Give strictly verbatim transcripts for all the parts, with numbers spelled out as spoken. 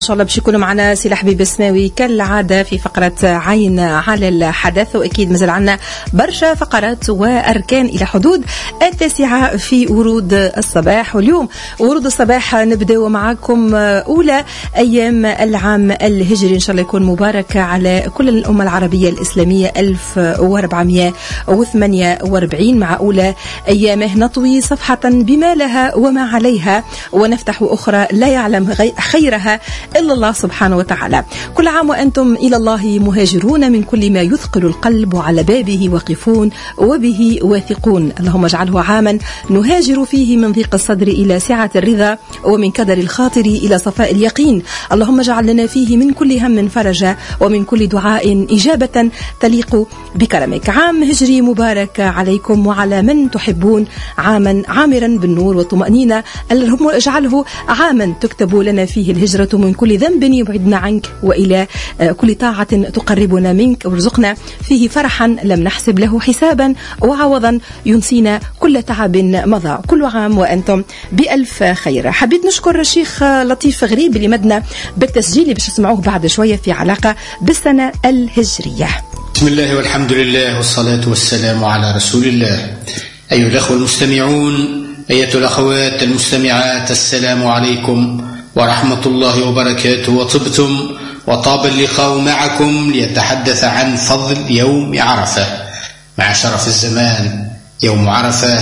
إن شاء الله باش يكونوا معنا سي الحبيب السماوي كالعادة في فقرة عين على الحدث، وأكيد مازال عنا برشا فقرات وأركان إلى حدود التاسعة في ورود الصباح. واليوم ورود الصباح نبدأ معكم أولى أيام العام الهجري، إن شاء الله يكون مبارك على كل الأمة العربية الإسلامية ألف وأربعمائة وثمانية وأربعين. مع أولى أيامه نطوي صفحة بما لها وما عليها، ونفتح أخرى لا يعلم خيرها إلا الله سبحانه وتعالى. كل عام وأنتم إلى الله مهاجرون، من كل ما يثقل القلب على بابه وقفون وبه واثقون. اللهم اجعله عاما نهاجر فيه من ضيق الصدر إلى سعة الرضا، ومن كدر الخاطر إلى صفاء اليقين. اللهم اجعل لنا فيه من كل هم فرجا، ومن كل دعاء إجابة تليق بكرمك. عام هجري مبارك عليكم وعلى من تحبون، عاما عامرا بالنور والطمأنينة. اللهم اجعله عاما تكتب لنا فيه الهجرة من كل ذنب يبعدنا عنك، وإلى كل طاعة تقربنا منك، وارزقنا فيه فرحا لم نحسب له حسابا، وعوضا ينسينا كل تعب مضى. كل عام وأنتم بألف خير. حبيت نشكر الشيخ لطيف غريب اللي مدنا بالتسجيل اللي باش تسمعوه بعد شوية في علاقة بالسنة الهجرية. بسم الله والحمد لله والصلاة والسلام على رسول الله. أيها الأخوة المستمعون، أيها الأخوات المستمعات، السلام عليكم ورحمة الله وبركاته. وطبتم وطاب اللقاء معكم ليتحدث عن فضل يوم عرفة. مع شرف الزمان، يوم عرفة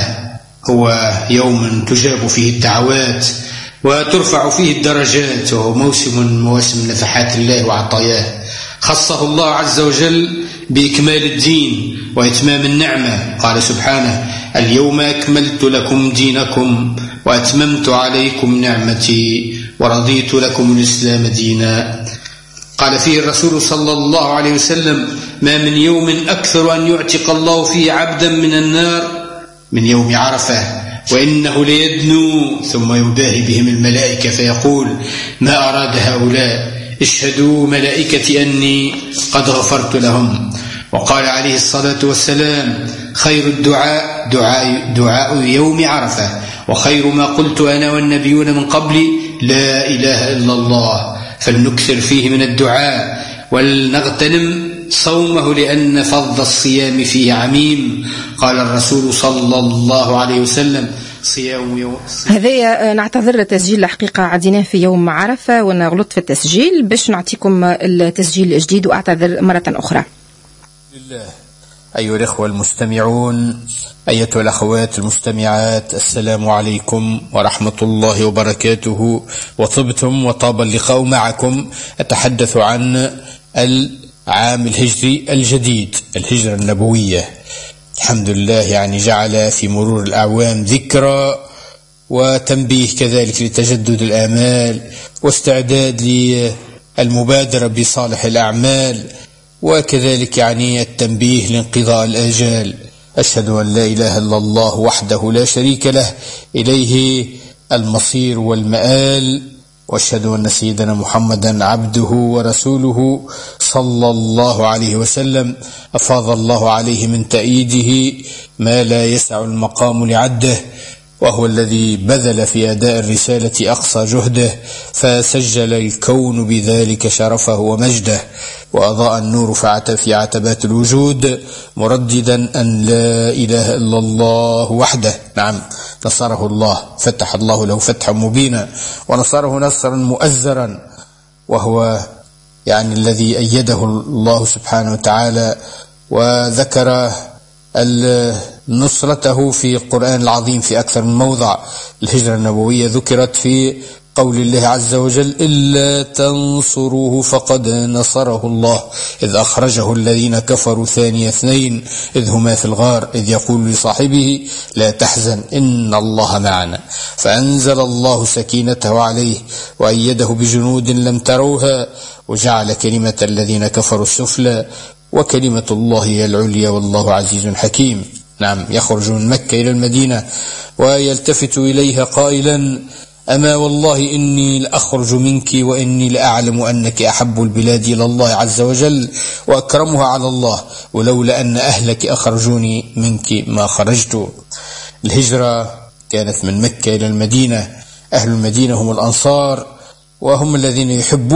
هو يوم تجاب فيه الدعوات وترفع فيه الدرجات، وهو موسم من مواسم نفحات الله وعطاياه. خصه الله عز وجل بإكمال الدين وإتمام النعمة. قال سبحانه: اليوم أكملت لكم دينكم وأتممت عليكم نعمتي ورضيت لكم الإسلام دينا. قال فيه الرسول صلى الله عليه وسلم: ما من يوم أكثر أن يعتق الله فيه عبدا من النار من يوم عرفة، وإنه ليدنو ثم يباهي بهم الملائكة فيقول: ما أراد هؤلاء؟ اشهدوا ملائكتي أني قد غفرت لهم. وقال عليه الصلاة والسلام: خير الدعاء دعاء, دعاء يوم عرفة، وخير ما قلت أنا والنبيون من قبلي لا إله إلا الله. فلنكثر فيه من الدعاء ولنغتنم صومه، لأن فضل الصيام فيه عميم. قال الرسول صلى الله عليه وسلم: صيام يوم. هذا نعتذر تسجيل الحقيقة عديناه في يوم عرفة وانا غلطت في التسجيل، باش نعطيكم التسجيل الجديد وأعتذر مرة أخرى. لله. أيها الأخوة المستمعون، أيتها الأخوات المستمعات، السلام عليكم ورحمة الله وبركاته. وطبتم وطاب اللقاء معكم. أتحدث عن العام الهجري الجديد، الهجرة النبوية. الحمد لله، يعني جعل في مرور الأعوام ذكرى وتنبيه كذلك لتجدد الآمال واستعداد للمبادرة بصالح الأعمال، وكذلك يعني التنبيه لانقضاء الآجال. أشهد أن لا إله إلا الله وحده لا شريك له، إليه المصير والمآل. وأشهد أن سيدنا محمدا عبده ورسوله صلى الله عليه وسلم، أفاض الله عليه من تأييده ما لا يسع المقام لعده، وهو الذي بذل في أداء الرسالة أقصى جهده، فسجل الكون بذلك شرفه ومجده، وأضاء النور في عتبات الوجود، مرددا أن لا إله إلا الله وحده. نعم، نصره الله، فتح الله له فتحا مبينا، ونصره نصرا مؤزرا، وهو يعني الذي أيده الله سبحانه وتعالى، وذكر نصرته في القرآن العظيم في أكثر من موضع. الهجرة النبوية ذكرت في قول الله عز وجل: إلا تنصروه فقد نصره الله إذ أخرجه الذين كفروا ثاني اثنين إذ هما في الغار إذ يقول لصاحبه لا تحزن إن الله معنا، فأنزل الله سكينته عليه وأيده بجنود لم تروها وجعل كلمة الذين كفروا السفلى وكلمة الله هي العليا والله عزيز حكيم. نعم، يخرج من مكة إلى المدينة ويلتفت إليها قائلا: أما والله إني لأخرج منك وإني لأعلم أنك أحب البلاد إلى الله عز وجل وأكرمها على الله، ولولا أن أهلك أخرجوني منك ما خرجت. الهجرة كانت من مكة إلى المدينة. أهل المدينة هم الأنصار، وهم الذين يحبون